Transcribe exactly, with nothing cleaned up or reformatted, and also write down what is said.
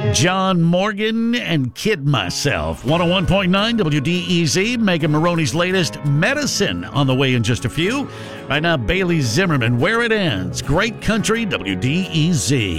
John Morgan and Kid Myself. one oh one point nine W D E Z. Megan Maroney's latest Medicine on the way in just a few. Right now, Bailey Zimmerman, Where It Ends. Great country, W D E Z.